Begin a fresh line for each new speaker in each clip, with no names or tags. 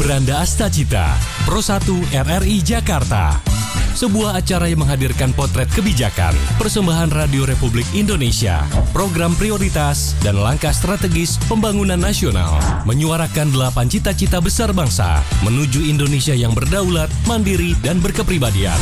Beranda Astacita, Pro 1 RRI Jakarta. Sebuah acara yang menghadirkan potret kebijakan, persembahan Radio Republik Indonesia, program prioritas, dan langkah strategis pembangunan nasional. Menyuarakan 8 cita-cita besar bangsa menuju Indonesia yang berdaulat, mandiri, dan berkepribadian.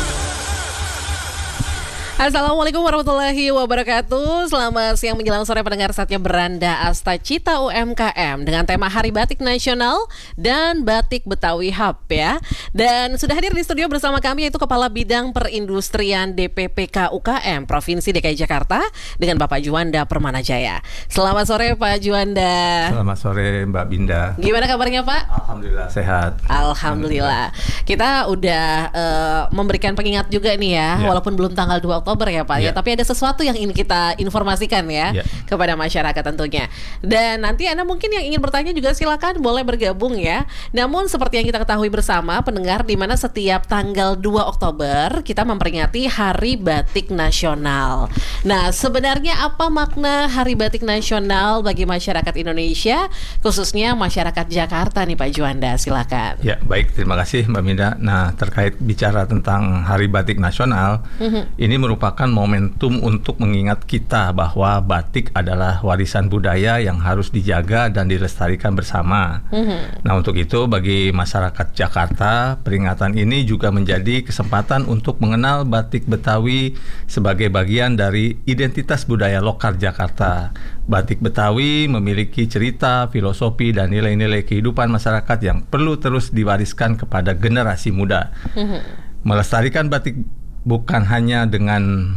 Assalamualaikum warahmatullahi wabarakatuh. Selamat siang menjelang sore pendengar, saatnya Beranda Astacita UMKM dengan tema Hari Batik Nasional dan Batik Betawi Hub ya. Dan sudah hadir di studio bersama kami yaitu Kepala Bidang Perindustrian DPPK UKM Provinsi DKI Jakarta dengan Bapak Juanda Permanajaya. Selamat sore Pak Juanda.
Selamat sore Mbak Binda.
Gimana kabarnya Pak?
Alhamdulillah sehat.
Alhamdulillah. Kita udah memberikan pengingat juga nih ya, walaupun belum tanggal 2 Oktober ya Pak ya, tapi ada sesuatu yang ingin kita informasikan ya kepada masyarakat tentunya. Dan nanti Anda mungkin yang ingin bertanya juga silakan boleh bergabung ya. Namun seperti yang kita ketahui bersama pendengar, di mana setiap tanggal 2 Oktober kita memperingati Hari Batik Nasional. Nah, sebenarnya apa makna Hari Batik Nasional bagi masyarakat Indonesia, khususnya masyarakat Jakarta nih Pak Juanda, silakan.
Ya, baik, terima kasih Mbak Binda. Nah, terkait bicara tentang Hari Batik Nasional, ini merupakan momentum untuk mengingat kita bahwa batik adalah warisan budaya yang harus dijaga dan dilestarikan bersama. Nah, untuk itu bagi masyarakat Jakarta, peringatan ini juga menjadi kesempatan untuk mengenal batik Betawi sebagai bagian dari identitas budaya lokal Jakarta. Batik Betawi memiliki cerita, filosofi, dan nilai-nilai kehidupan masyarakat yang perlu terus diwariskan kepada generasi muda. Melestarikan batik bukan hanya dengan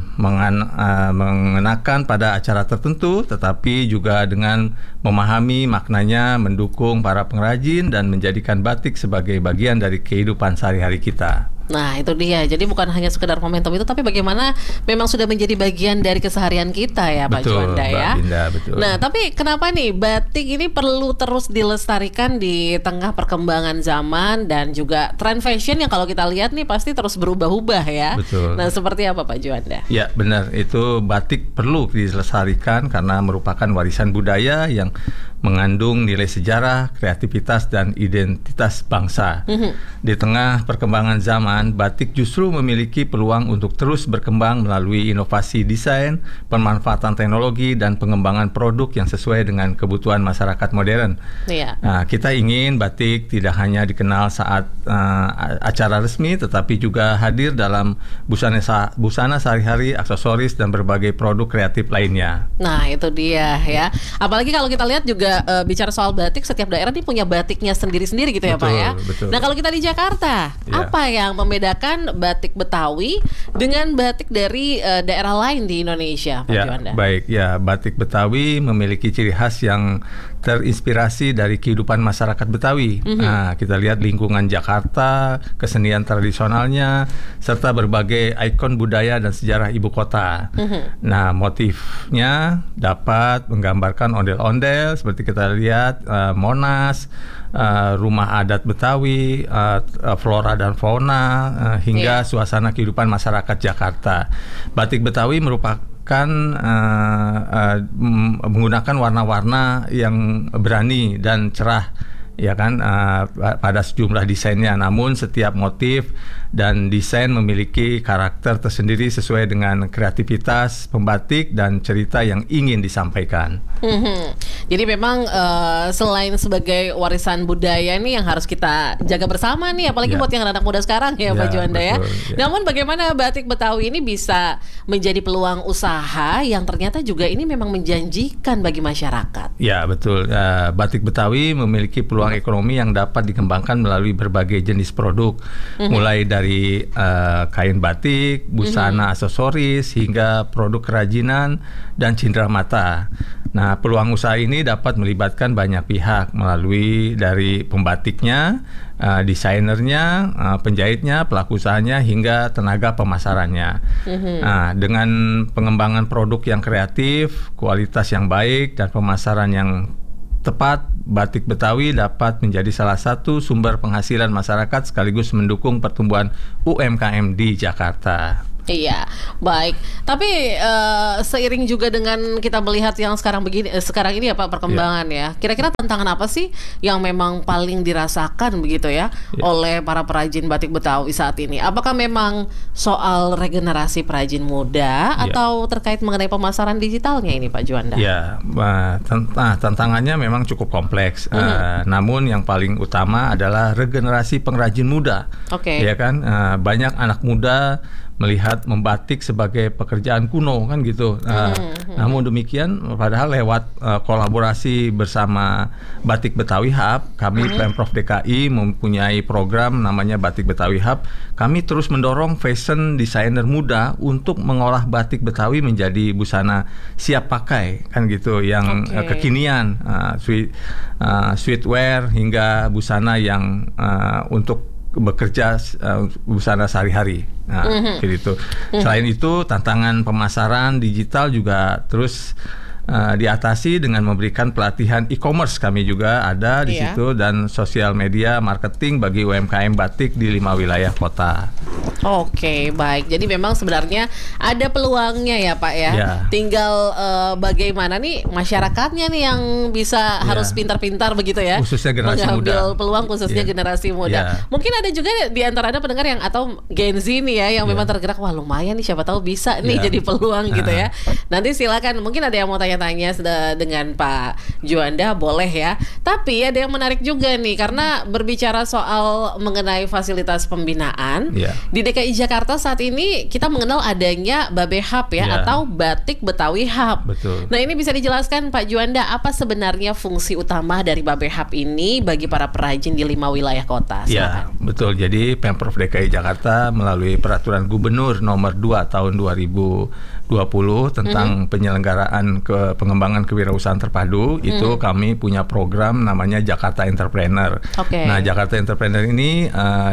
mengenakan pada acara tertentu, tetapi juga dengan memahami maknanya, mendukung para pengrajin, dan menjadikan batik sebagai bagian dari kehidupan sehari-hari kita.
Nah, itu dia. Jadi bukan hanya sekedar momentum itu, tapi bagaimana memang sudah menjadi bagian dari keseharian kita ya, Pak Juanda ya.
Binda, betul.
Nah, tapi kenapa nih batik ini perlu terus dilestarikan di tengah perkembangan zaman dan juga tren fashion yang kalau kita lihat nih pasti terus berubah-ubah ya.
Betul.
Nah, seperti apa Pak Juanda?
Ya, benar. Itu batik perlu dilestarikan karena merupakan warisan budaya yang mengandung nilai sejarah, kreativitas, dan identitas bangsa. Di tengah perkembangan zaman, batik justru memiliki peluang untuk terus berkembang melalui inovasi desain, pemanfaatan teknologi, dan pengembangan produk yang sesuai dengan kebutuhan masyarakat modern. Nah, kita ingin batik tidak hanya dikenal saat acara resmi, tetapi juga hadir dalam busana sehari-hari, aksesoris, dan berbagai produk kreatif lainnya.
Nah, itu dia ya. Apalagi kalau kita lihat juga bicara soal batik, setiap daerah ini punya batiknya sendiri-sendiri gitu ya Pak ya.
Betul.
Nah, kalau kita di Jakarta, apa yang membedakan batik Betawi dengan batik dari daerah lain di Indonesia, Pak Juanda?
Baik, ya, batik Betawi memiliki ciri khas yang terinspirasi dari kehidupan masyarakat Betawi. Nah, kita lihat lingkungan Jakarta, kesenian tradisionalnya, serta berbagai ikon budaya dan sejarah ibu kota. Nah, motifnya dapat menggambarkan ondel-ondel seperti kita lihat Monas, rumah adat Betawi, flora dan fauna, hingga suasana kehidupan masyarakat Jakarta. Batik Betawi merupakan menggunakan warna-warna yang berani dan cerah, ya kan, pada sejumlah desainnya. Namun setiap motif dan desain memiliki karakter tersendiri sesuai dengan kreativitas pembatik dan cerita yang ingin disampaikan.
Jadi memang selain sebagai warisan budaya nih yang harus kita jaga bersama nih, apalagi buat yang anak muda sekarang ya, Pak Juanda ya. Namun bagaimana batik Betawi ini bisa menjadi peluang usaha yang ternyata juga ini memang menjanjikan bagi masyarakat? Ya,
betul. Batik Betawi memiliki peluang ekonomi yang dapat dikembangkan melalui berbagai jenis produk, mulai dari kain batik, busana aksesoris, hingga produk kerajinan dan cindera mata. Nah, peluang usaha ini dapat melibatkan banyak pihak melalui dari pembatiknya, desainernya, penjahitnya, pelaku usahanya, hingga tenaga pemasarannya. Nah, dengan pengembangan produk yang kreatif, kualitas yang baik, dan pemasaran yang tepat, batik Betawi dapat menjadi salah satu sumber penghasilan masyarakat sekaligus mendukung pertumbuhan UMKM di Jakarta.
Iya, baik. Tapi seiring juga dengan kita melihat yang sekarang ini ya Pak perkembangan ya. Kira-kira tantangan apa sih yang memang paling dirasakan begitu ya oleh para perajin batik Betawi saat ini? Apakah memang soal regenerasi perajin muda atau terkait mengenai pemasaran digitalnya ini Pak Juanda?
Ya, tantangannya memang cukup kompleks. Namun yang paling utama adalah regenerasi pengrajin muda.
Oke.
Ya kan, banyak anak muda melihat membatik sebagai pekerjaan kuno kan gitu. Namun demikian, padahal lewat kolaborasi bersama Batik Betawi Hub, kami Pemprov DKI mempunyai program namanya Batik Betawi Hub. Kami terus mendorong fashion designer muda untuk mengolah batik Betawi menjadi busana siap pakai kan gitu, yang kekinian, streetwear hingga busana yang untuk bekerja busana sehari-hari. Nah, gitu. Selain itu, tantangan pemasaran digital juga terus diatasi dengan memberikan pelatihan e-commerce. Kami juga ada di situ, dan sosial media marketing bagi UMKM batik di 5 wilayah kota.
Oke, baik. Jadi memang sebenarnya ada peluangnya ya Pak ya. Tinggal bagaimana nih masyarakatnya nih yang bisa harus pintar-pintar begitu ya.
Khususnya generasi
mengambil
muda.
peluang khususnya generasi muda. Mungkin ada juga di antara Anda pendengar yang atau Gen Z nih ya yang memang tergerak, wah lumayan nih, siapa tahu bisa nih jadi peluang gitu ya. Nanti silakan, mungkin ada yang mau tanya dengan Pak Juanda, boleh ya. Tapi ada yang menarik juga nih, karena berbicara soal mengenai fasilitas pembinaan di DKI Jakarta saat ini kita mengenal adanya Babe Hub ya, atau Batik Betawi Hub.
Betul.
Nah, ini bisa dijelaskan Pak Juanda, apa sebenarnya fungsi utama dari Babe Hub ini bagi para perajin di 5 wilayah kota?
Ya, betul. Jadi Pemprov DKI Jakarta melalui Peraturan Gubernur Nomor 2 Tahun 2020 tentang penyelenggaraan pengembangan kewirausahaan terpadu, itu kami punya program namanya Jakarta Entrepreneur. Nah, Jakarta Entrepreneur ini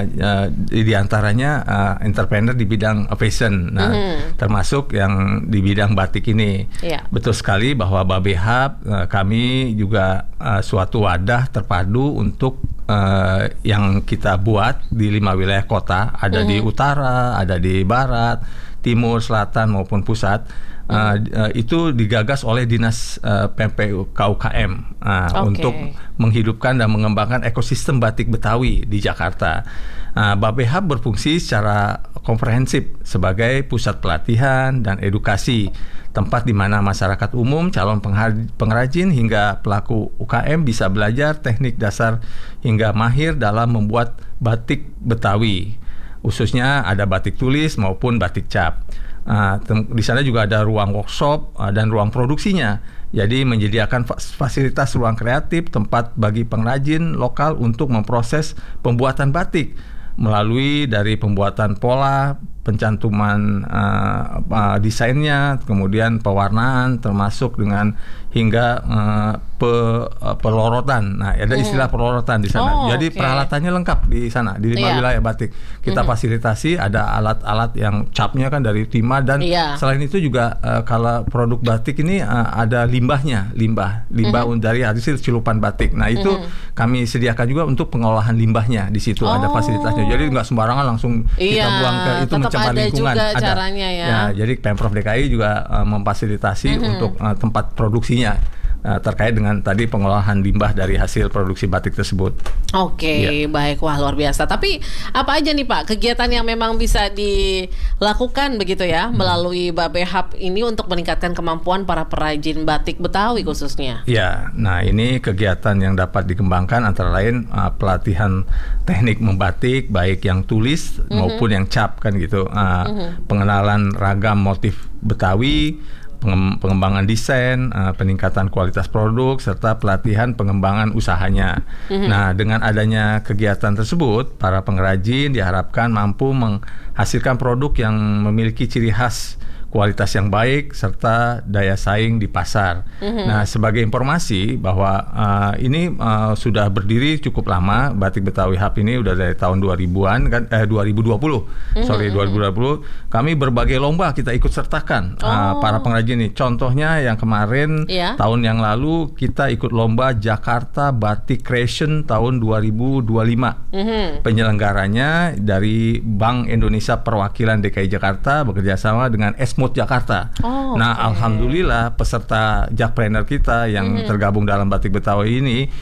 diantaranya entrepreneur di bidang fashion, termasuk yang di bidang batik ini. Betul sekali bahwa Babe Hub kami juga suatu wadah terpadu untuk yang kita buat di 5 wilayah kota, ada di utara, ada di barat, timur, selatan maupun pusat. Itu digagas oleh Dinas PMP KUKM untuk menghidupkan dan mengembangkan ekosistem batik Betawi di Jakarta. Babe Hub berfungsi secara komprehensif sebagai pusat pelatihan dan edukasi, tempat di mana masyarakat umum, calon pengrajin hingga pelaku UKM bisa belajar teknik dasar hingga mahir dalam membuat batik Betawi. Khususnya ada batik tulis maupun batik cap. Di sana juga ada ruang workshop dan ruang produksinya. Jadi menyediakan fasilitas ruang kreatif, tempat bagi pengrajin lokal untuk memproses pembuatan batik melalui dari pembuatan pola, pencantuman desainnya, kemudian pewarnaan, termasuk dengan hingga pelorotan. Nah, ada istilah pelorotan di sana. Jadi peralatannya lengkap di sana, di 5 wilayah batik. Kita fasilitasi, ada alat-alat yang capnya kan dari timah, dan selain itu juga kalau produk batik ini ada limbah dari hasil celupan batik. Nah, itu kami sediakan juga untuk pengolahan limbahnya di situ. Ada fasilitasnya. Jadi nggak sembarangan langsung kita buang ke itu, mencemar lingkungan.
Juga caranya ya.
Jadi Pemprov DKI juga memfasilitasi untuk tempat produksinya terkait dengan tadi pengolahan limbah dari hasil produksi batik tersebut.
Baik, wah luar biasa. Tapi apa aja nih Pak kegiatan yang memang bisa dilakukan begitu ya melalui Babe Hub ini untuk meningkatkan kemampuan para perajin batik Betawi khususnya?
Nah ini kegiatan yang dapat dikembangkan antara lain pelatihan teknik membatik baik yang tulis maupun yang cap kan gitu, pengenalan ragam motif Betawi, pengembangan desain, peningkatan kualitas produk, serta pelatihan pengembangan usahanya. Nah, dengan adanya kegiatan tersebut, para pengrajin diharapkan mampu menghasilkan produk yang memiliki ciri khas kualitas yang baik serta daya saing di pasar. Nah, sebagai informasi bahwa ini sudah berdiri cukup lama, Batik Betawi Hub ini udah dari tahun 2000-an kan 2020. 2020 kami berbagai lomba kita ikut sertakan para pengrajin ini. Contohnya yang kemarin tahun yang lalu kita ikut lomba Jakarta Batik Creation tahun 2025. Penyelenggaranya dari Bank Indonesia Perwakilan DKI Jakarta bekerjasama dengan Esmod Jakarta. Nah, alhamdulillah peserta Jakpreneur kita yang tergabung dalam Batik Betawi ini